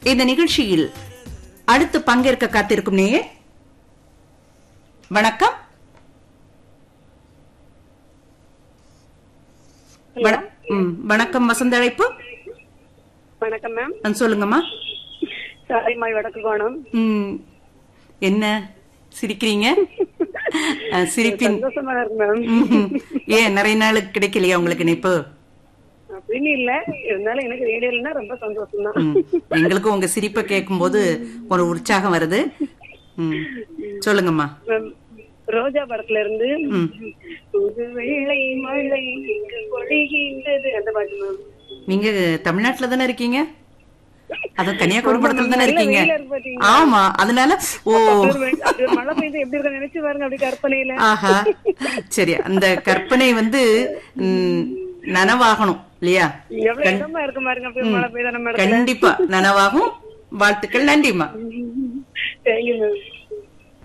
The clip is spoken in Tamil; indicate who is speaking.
Speaker 1: இந்த நிகழ்ச்சியில் அடுத்து பங்கேற்க காத்திருக்கும் நேயே வணக்கம். வணக்கம் வசந்த அழைப்பு.
Speaker 2: வணக்கம் மேம்.
Speaker 1: சொல்லுங்கம்மா.
Speaker 2: சாரிமாய் வடக்கு கோணம்.
Speaker 1: என்ன சிரிக்கிறீங்க? சிரிப்பின்
Speaker 2: சந்தோஷமா இருக்கு மேம்.
Speaker 1: ஏன் நிறைய நாளுக்கு கிடைக்கலையா உங்களுக்கு இணைப்பு?
Speaker 2: அப்படின்னு இல்ல, இருந்தாலும் எனக்கு ரேடியோலனா ரொம்ப சந்தோஷம் தான்.
Speaker 1: எங்களுக்கும் உங்க சிரிப்பை கேட்கும் போது ஒரு உற்சாகம் வருது. சொல்லுங்கம்மா.
Speaker 2: ரோஜா படத்துல இருந்து புது வெள்ளை மழை பொழிகின்றது அந்த பாட்டு மேம்.
Speaker 1: நீங்க தமிழ்நாட்டுல தானே இருக்கீங்க? அதான் கன்னியாகுமரி படத்துல தானே இருக்கீங்க? ஆமா, அதனால
Speaker 2: மழை பெய்து எப்படி இருக்க நினைச்சு பாருங்க அப்படி கற்பனையில.
Speaker 1: ஆஹா, சரி. அந்த கற்பனை நனவாகணும் இல்லையா? கண்டிப்பா நனவாகும். வாழ்த்துக்கள். நன்றிமா.